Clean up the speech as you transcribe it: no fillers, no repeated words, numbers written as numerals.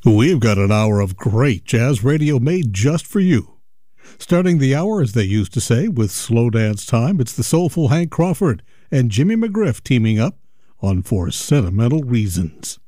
We've got an hour of great jazz radio made just for you. Starting the hour, as they used to say, with Slow Dance Time, it's the soulful Hank Crawford and Jimmy McGriff teaming up on For Sentimental Reasons.